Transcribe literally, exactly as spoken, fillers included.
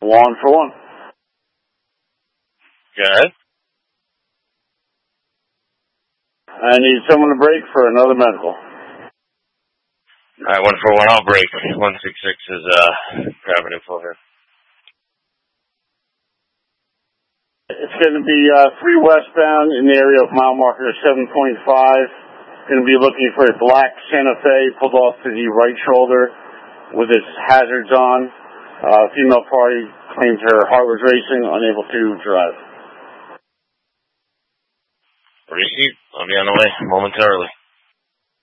One for one. Go ahead. I need someone to break for another medical. All right, one for one, I'll break. one six six is uh, grabbing info here. It's going to be uh, three westbound in the area of mile marker seven point five. Going to be looking for a black Santa Fe pulled off to the right shoulder with its hazards on. Uh, female party claims her heart was racing, unable to drive. Receipt. I'll be on the way momentarily.